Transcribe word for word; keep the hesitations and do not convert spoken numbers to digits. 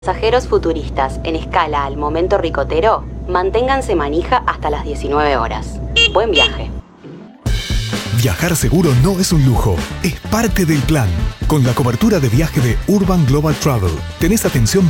Pasajeros futuristas en escala al momento ricotero, manténganse manija hasta las diecinueve horas. Buen viaje. Viajar seguro no es un lujo, es parte del plan. Con la cobertura de viaje de Urban Global Travel, tenés atención